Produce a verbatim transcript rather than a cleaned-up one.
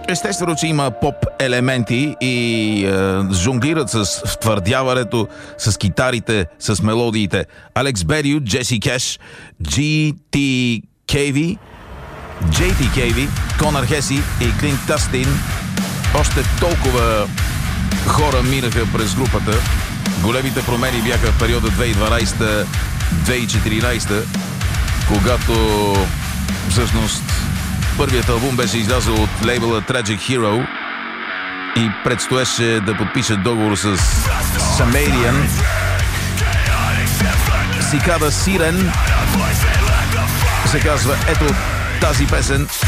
Естествено, че има поп елементи и е, жонглират с втвърдяването, с китарите, с мелодиите. Алекс Берио, Джеси Кеш, Джи Ти Кей Ви, Джей Ти Кей Ви, Конър Хеси и Клинт Тастин. Още толкова хора минаха през групата. Големите промени бяха в периода две хиляди и дванадесета - две хиляди и четиринадесета, когато всъщност първият албум беше излязъл от лейбъла Tragic Hero и предстоеше да подпише договор с Sumerian. Cicada Siren се казва ето тази песен.